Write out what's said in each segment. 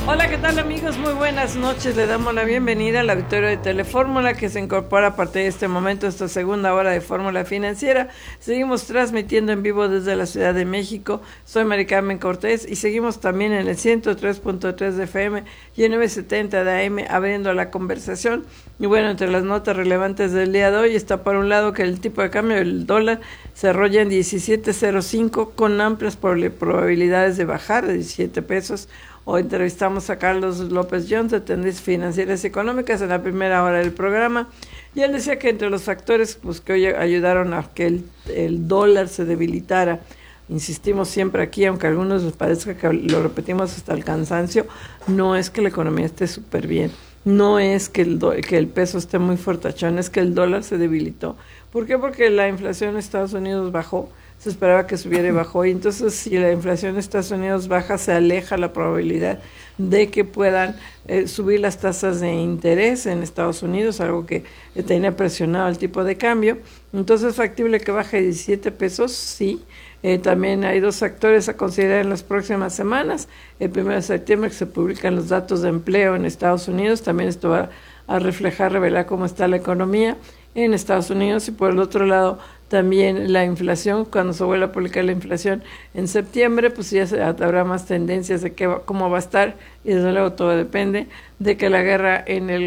Hola, ¿qué tal amigos? Muy buenas noches. Le damos la bienvenida al auditorio de Telefórmula que se incorpora a partir de este momento, esta segunda hora de Fórmula Financiera. Seguimos transmitiendo en vivo desde la Ciudad de México. Soy Mari Carmen Cortés y seguimos también en el 103.3 de FM y en 970 de AM abriendo la conversación. Y bueno, entre las notas relevantes del día de hoy está por un lado que el tipo de cambio del dólar se arrolla en 17.05 con amplias probabilidades de bajar de 17 pesos. Hoy entrevistamos a Carlos López Jones de Tendencias Financieras y Económicas en la primera hora del programa y él decía que entre los factores pues, que hoy ayudaron a que el dólar se debilitara, insistimos siempre aquí, aunque a algunos les parezca que lo repetimos hasta el cansancio, no es que la economía esté súper bien, no es que el peso esté muy fortachón, es que el dólar se debilitó. ¿Por qué? Porque la inflación en Estados Unidos bajó. Se esperaba que subiera y bajó, y entonces si la inflación en Estados Unidos baja, se aleja la probabilidad de que puedan subir las tasas de interés en Estados Unidos, algo que tenía presionado el tipo de cambio. Entonces es factible que baje 17 pesos, sí. También hay dos factores a considerar en las próximas semanas. El 1 de septiembre que se publican los datos de empleo en Estados Unidos, también esto va a revelar cómo está la economía en Estados Unidos, y por el otro lado también la inflación, cuando se vuelva a publicar la inflación en septiembre, pues ya habrá más tendencias de cómo va a estar, y desde luego todo depende de que la guerra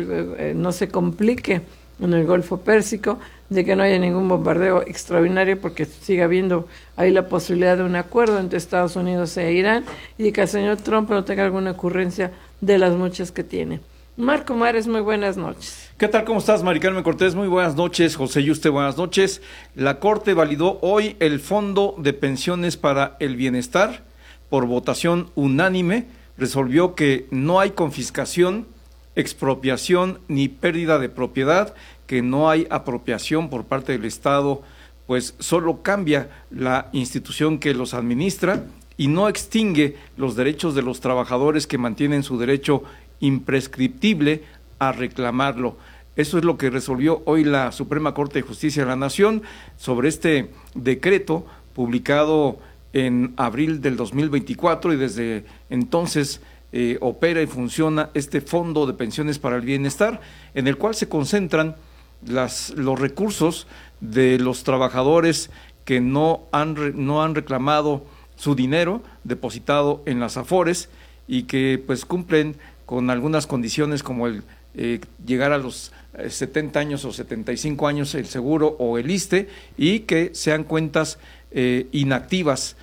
no se complique en el Golfo Pérsico, de que no haya ningún bombardeo extraordinario, porque sigue habiendo ahí la posibilidad de un acuerdo entre Estados Unidos e Irán, y de que el señor Trump no tenga alguna ocurrencia de las muchas que tiene. Marco Mares, muy buenas noches. ¿Qué tal? ¿Cómo estás, Mari Carmen Cortés? Muy buenas noches. José Yuste, buenas noches. La Corte validó hoy el Fondo de Pensiones para el Bienestar. Por votación unánime, resolvió que no hay confiscación, expropiación ni pérdida de propiedad, que no hay apropiación por parte del Estado, pues solo cambia la institución que los administra y no extingue los derechos de los trabajadores que mantienen su derecho imprescriptible a reclamarlo. Eso es lo que resolvió hoy la Suprema Corte de Justicia de la Nación sobre este decreto publicado en abril del 2024, y desde entonces opera y funciona este Fondo de Pensiones para el Bienestar, en el cual se concentran los recursos de los trabajadores que no han reclamado su dinero depositado en las Afores y que pues cumplen con algunas condiciones como el llegar a los 70 años o 75 años el seguro o el ISSSTE, y que sean cuentas inactivas.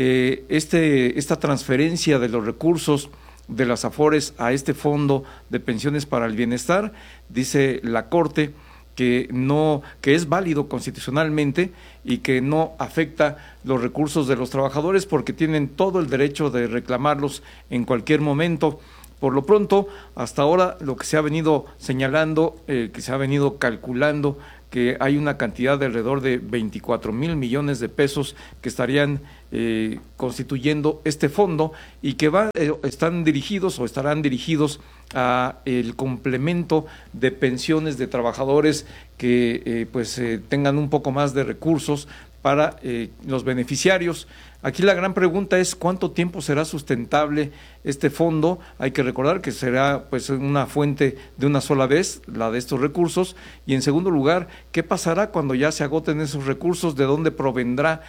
Esta transferencia de los recursos de las Afores a este Fondo de Pensiones para el Bienestar, dice la Corte que es válido constitucionalmente y que no afecta los recursos de los trabajadores porque tienen todo el derecho de reclamarlos en cualquier momento. Por lo pronto, hasta ahora lo que se ha venido señalando, que se ha venido calculando, que hay una cantidad de alrededor de 24,000 millones de pesos que estarían constituyendo este fondo, y que están dirigidos o estarán dirigidos a el complemento de pensiones de trabajadores que tengan un poco más de recursos para los beneficiarios. Aquí la gran pregunta es ¿cuánto tiempo será sustentable este fondo? Hay que recordar que será pues una fuente de una sola vez, la de estos recursos, y en segundo lugar, ¿qué pasará cuando ya se agoten esos recursos? ¿De dónde provendrá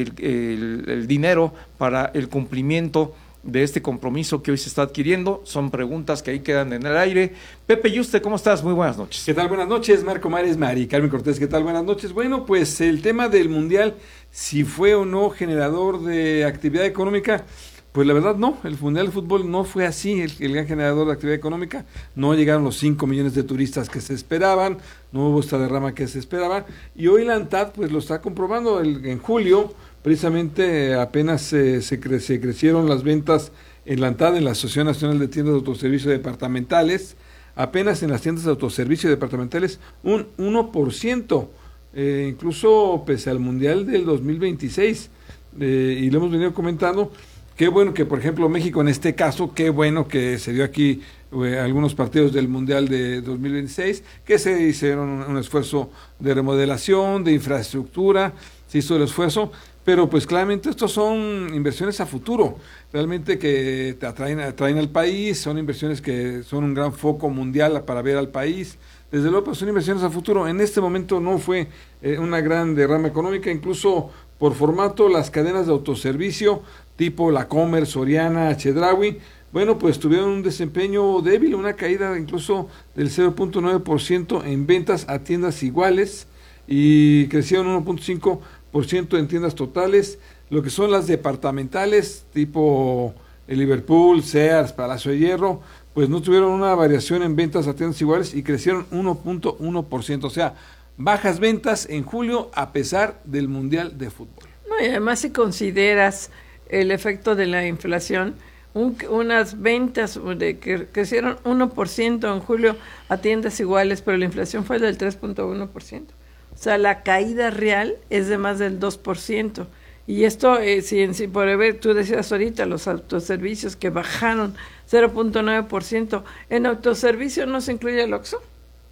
el dinero para el cumplimiento de este compromiso que hoy se está adquiriendo? Son preguntas que ahí quedan en el aire. Pepe Yuste, ¿cómo estás? Muy buenas noches. ¿Qué tal? Buenas noches, Marco Mares, Mari Carmen Cortés, ¿qué tal? Buenas noches. Bueno, pues el tema del Mundial, si fue o no generador de actividad económica, pues la verdad no, el Mundial de Fútbol no fue así, el gran generador de actividad económica. No llegaron los 5 millones de turistas que se esperaban, no hubo esta derrama que se esperaba, y hoy la ANTAD pues lo está comprobando. En julio precisamente apenas se crecieron las ventas en la ANTAD, en la Asociación Nacional de Tiendas de Autoservicio Departamentales, apenas en las tiendas de autoservicio departamentales un 1%, incluso pese al Mundial del 2026, y lo hemos venido comentando. Qué bueno que, por ejemplo, México en este caso, qué bueno que se dio aquí algunos partidos del Mundial de 2026, que se hicieron un esfuerzo de remodelación, de infraestructura, se hizo el esfuerzo, pero pues claramente estos son inversiones a futuro, realmente que te atraen al país, son inversiones que son un gran foco mundial para ver al país. Desde luego, pues son inversiones a futuro. En este momento no fue una gran derrama económica, incluso por formato, las cadenas de autoservicio tipo La Comer, Soriana, Chedraui, bueno, pues tuvieron un desempeño débil, una caída incluso del 0.9% en ventas a tiendas iguales y crecieron 1.5% en tiendas totales. Lo que son las departamentales tipo Liverpool, Sears, Palacio de Hierro, pues no tuvieron una variación en ventas a tiendas iguales y crecieron 1.1%, o sea, bajas ventas en julio a pesar del Mundial de Fútbol. No, y además si consideras el efecto de la inflación, unas ventas que crecieron 1% en julio a tiendas iguales, pero la inflación fue del 3.1%. O sea, la caída real es de más del 2%. Y esto, si por ver, tú decías ahorita, los autoservicios que bajaron 0.9%, ¿en autoservicio no se incluye el Oxxo?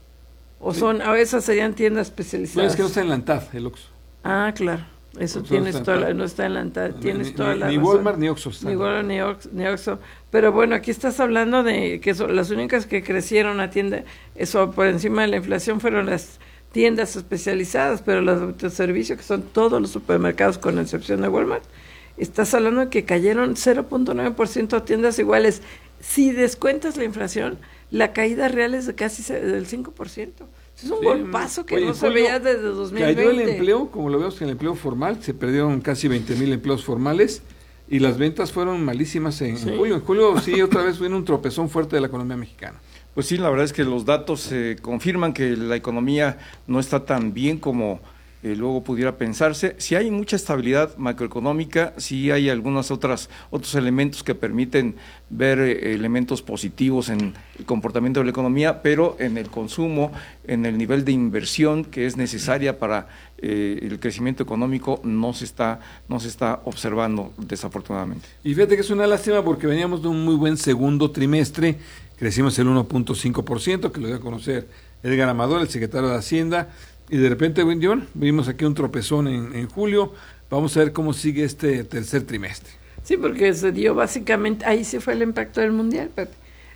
¿O Sí. son, a esas serían tiendas No, especializadas? es que no está en la ANTAD, el Oxxo. Ah, claro, eso No tienes está toda la, en no está en la ANTAD, tienes toda la ni razón. Walmart ni Oxxo están. Ni Walmart ni Oxxo. Pero bueno, aquí estás hablando de que son las únicas que crecieron a tienda, eso por encima de la inflación fueron las tiendas especializadas, pero los autoservicios, que son todos los supermercados con excepción de Walmart, estás hablando de que cayeron 0.9% a tiendas iguales. Si descuentas la inflación, la caída real es de casi del 5%. Es un Sí, golpazo que oye, no en se julio veía desde 2020. Cayó el empleo, como lo vemos en el empleo formal, se perdieron casi 20,000 empleos formales y las ventas fueron malísimas en julio. En julio sí, otra vez vino un tropezón fuerte de la economía mexicana. Pues sí, la verdad es que los datos confirman que la economía no está tan bien como luego pudiera pensarse. Si hay mucha estabilidad macroeconómica, sí hay algunos otros elementos que permiten ver elementos positivos en el comportamiento de la economía, pero en el consumo, en el nivel de inversión que es necesaria para el crecimiento económico no se está observando, desafortunadamente. Y fíjate que es una lástima porque veníamos de un muy buen segundo trimestre, crecimos el 1.5%, que lo dio a conocer Edgar Amador, el secretario de Hacienda, y de repente, bueno, vimos aquí un tropezón en julio. Vamos a ver cómo sigue este tercer trimestre. Sí, porque se dio básicamente, ahí sí fue el impacto del Mundial, Pepe.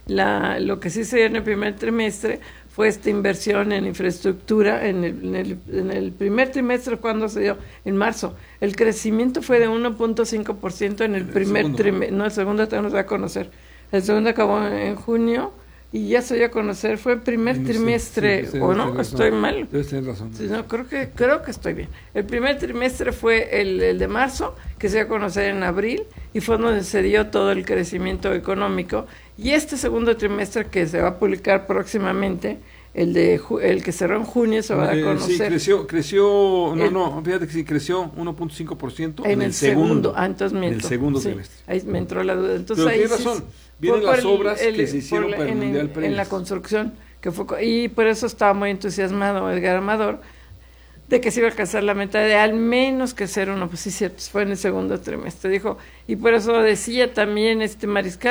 Lo que sí se dio en el primer trimestre fue esta inversión en infraestructura, en el primer trimestre, cuando se dio, en marzo. El crecimiento fue de 1.5% en el primer trimestre, no, el segundo no se va a conocer. El segundo acabó en junio y ya se dio a conocer, fue el primer trimestre, sí, ¿o no? ¿Estoy mal? Debes tener razón. Sí, no, creo que estoy bien. El primer trimestre fue el de marzo, que se dio a conocer en abril, y fue donde se dio todo el crecimiento económico. Y este segundo trimestre, que se va a publicar próximamente, el que cerró en junio, se va a conocer. Sí, creció, fíjate que sí, creció 1.5% en el segundo. Entonces miento. En el segundo trimestre. Ahí me entró la duda. Entonces, pero ahí tienes razón, vienen las obras que se hicieron para el Mundial Previas. En la construcción, y por eso estaba muy entusiasmado Edgar Amador, de que se iba a alcanzar la meta de al menos que ser uno, pues sí, cierto, fue en el segundo trimestre, dijo, y por eso decía también Mariscal,